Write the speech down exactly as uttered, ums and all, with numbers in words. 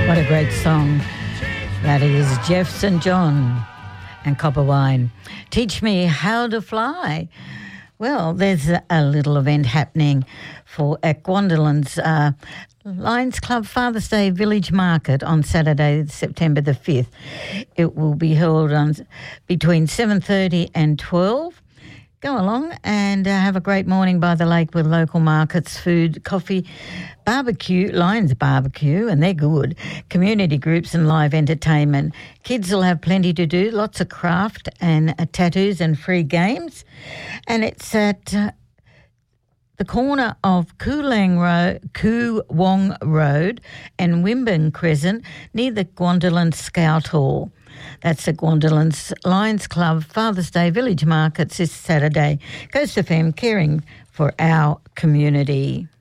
What a great song. That is Jeff Saint John and Copper Wine. Teach me how to fly. Well, there's a, a little event happening for at Gwondolen's uh, Lions Club Father's Day Village Market on Saturday, September the fifth. It will be held on between seven thirty and twelve. Go along and uh, have a great morning by the lake with local markets, food, coffee, barbecue, Lions barbecue, and they're good, community groups and live entertainment. Kids will have plenty to do, lots of craft and uh, tattoos and free games. And it's at uh, the corner of Koolang Road, Koo Wong Road and Wimborne Crescent near the Gwondolen Scout Hall. That's at Gwondolen's Lions Club Father's Day Village Markets this Saturday. Coast F M, caring for our community.